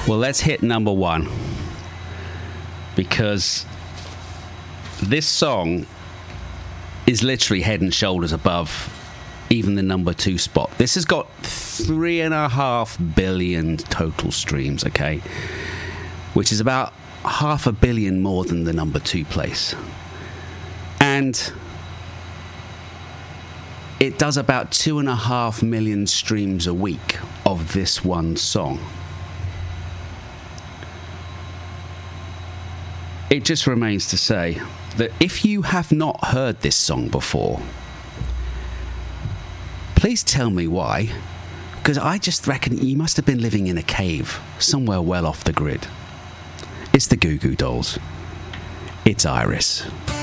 Well, let's hit number one, because this song is literally head and shoulders above even the number 2 spot. This has got 3.5 billion total streams, okay? Which is about 500 million more than the number 2 place. And it does about 2.5 million streams a week of this one song. It just remains to say that if you have not heard this song before, please tell me why, because I just reckon you must have been living in a cave somewhere well off the grid. It's the Goo Goo Dolls. It's Iris.